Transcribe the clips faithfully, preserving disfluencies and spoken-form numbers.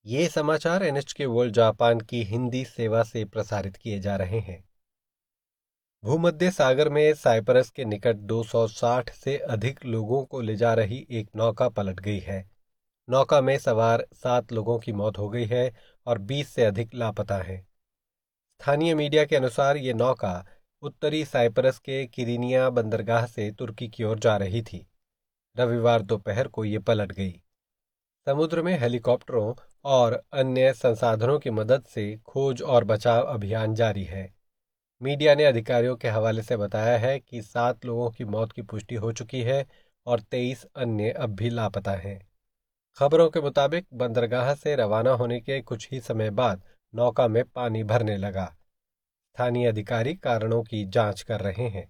ये समाचार NHK world Japan की हिंदी सेवा से प्रसारित किए जा रहे हैं। भूमध्य सागर में साइप्रस के निकट दो सौ साठ से अधिक लोगों को ले जा रही एक नौका पलट गई है। नौका में सवार सात लोगों की मौत हो गई है और बीस से अधिक लापता हैं। स्थानीय मीडिया के अनुसार ये नौका उत्तरी साइप्रस के किरिनिया बंदरगाह से तुर्की की ओर जा रही थी। रविवार दोपहर को ये पलट गई। समुद्र में हेलीकॉप्टरों और अन्य संसाधनों की मदद से खोज और बचाव अभियान जारी है। मीडिया ने अधिकारियों के हवाले से बताया है कि सात लोगों की मौत की पुष्टि हो चुकी है और तेईस अन्य अब भी लापता हैं। खबरों के मुताबिक बंदरगाह से रवाना होने के कुछ ही समय बाद नौका में पानी भरने लगा। स्थानीय अधिकारी कारणों की जांच कर रहे हैं।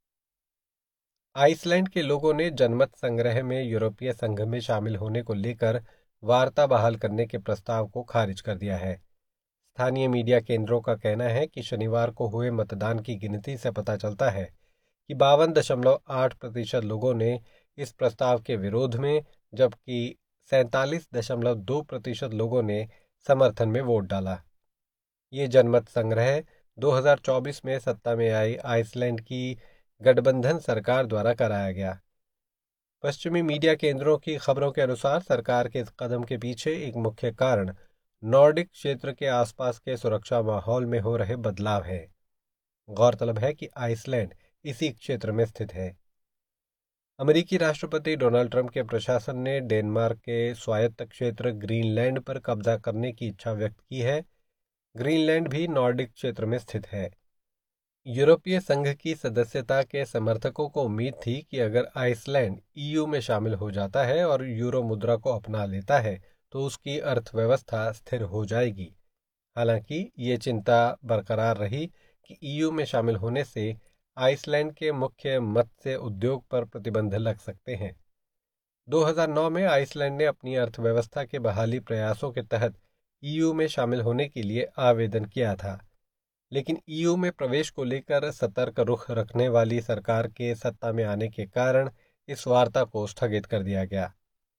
आइसलैंड के लोगों ने जनमत संग्रह में यूरोपीय संघ में शामिल होने को लेकर वार्ता बहाल करने के प्रस्ताव को खारिज कर दिया है। स्थानीय मीडिया केंद्रों का कहना है कि शनिवार को हुए मतदान की गिनती से पता चलता है कि बावन दशमलव आठ प्रतिशत लोगों ने इस प्रस्ताव के विरोध में, जबकि सैंतालीस दशमलव दो प्रतिशत लोगों ने समर्थन में वोट डाला। ये जनमत संग्रह दो हज़ार चौबीस में सत्ता में आई आइसलैंड की गठबंधन सरकार द्वारा कराया गया। पश्चिमी मीडिया केंद्रों की खबरों के अनुसार सरकार के इस कदम के पीछे एक मुख्य कारण नॉर्डिक क्षेत्र के आसपास के सुरक्षा माहौल में हो रहे बदलाव है। गौरतलब है कि आइसलैंड इसी क्षेत्र में स्थित है। अमेरिकी राष्ट्रपति डोनाल्ड ट्रंप के प्रशासन ने डेनमार्क के स्वायत्त क्षेत्र ग्रीनलैंड पर कब्जा करने की इच्छा व्यक्त की है। ग्रीनलैंड भी नॉर्डिक क्षेत्र में स्थित है। यूरोपीय संघ की सदस्यता के समर्थकों को उम्मीद थी कि अगर आइसलैंड ईयू में शामिल हो जाता है और यूरो मुद्रा को अपना लेता है तो उसकी अर्थव्यवस्था स्थिर हो जाएगी। हालांकि ये चिंता बरकरार रही कि ईयू में शामिल होने से आइसलैंड के मुख्य मत्स्य उद्योग पर प्रतिबंध लग सकते हैं। दो हज़ार नौ में आइसलैंड ने अपनी अर्थव्यवस्था के बहाली प्रयासों के तहत ईयू में शामिल होने के लिए आवेदन किया था, लेकिन ईयू में प्रवेश को लेकर सतर्क रुख रखने वाली सरकार के सत्ता में आने के कारण इस वार्ता को स्थगित कर दिया गया।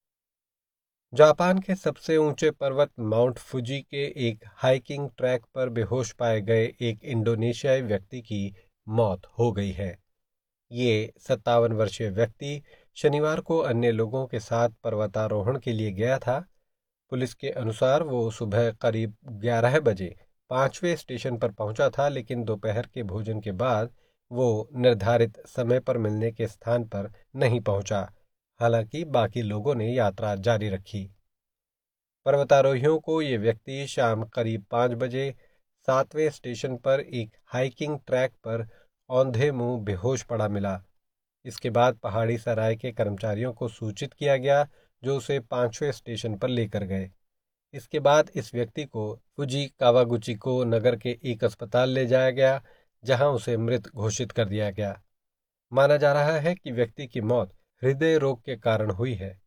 जापान के सबसे ऊंचे पर्वत माउंट फुजी के एक हाइकिंग ट्रैक पर बेहोश पाए गए एक इंडोनेशियाई व्यक्ति की मौत हो गई है। ये सत्तावन वर्षीय व्यक्ति शनिवार को अन्य लोगों के साथ पर्वतारोहण के लिए गया था। पुलिस के अनुसार वो सुबह करीब ग्यारह बजे पांचवें स्टेशन पर पहुंचा था, लेकिन दोपहर के भोजन के बाद वो निर्धारित समय पर मिलने के स्थान पर नहीं पहुंचा। हालांकि बाकी लोगों ने यात्रा जारी रखी। पर्वतारोहियों को ये व्यक्ति शाम करीब पाँच बजे सातवें स्टेशन पर एक हाइकिंग ट्रैक पर औंधे मुंह बेहोश पड़ा मिला। इसके बाद पहाड़ी सराय के कर्मचारियों को सूचित किया गया, जो उसे पांचवें स्टेशन पर लेकर गए। इसके बाद इस व्यक्ति को फुजी कावागुची को नगर के एक अस्पताल ले जाया गया, जहां उसे मृत घोषित कर दिया गया। माना जा रहा है कि व्यक्ति की मौत हृदय रोग के कारण हुई है।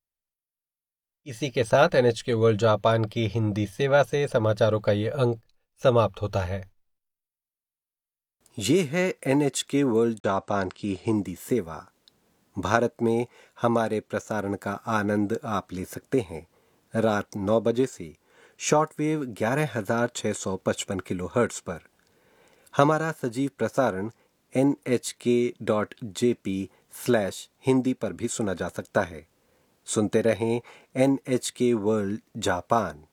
इसी के साथ एनएचके वर्ल्ड जापान की हिंदी सेवा से समाचारों का ये अंक समाप्त होता है। ये है एनएचके वर्ल्ड जापान की हिंदी सेवा। भारत में हमारे प्रसारण का आनंद आप ले सकते हैं रात नौ बजे से शॉर्टवेव ग्यारह हजार छः सौ पचपन किलो हर्ट्ज पर। हमारा सजीव प्रसारण एन एच के dot J P slash Hindi पर भी सुना जा सकता है। सुनते रहें एन एच के वर्ल्ड जापान।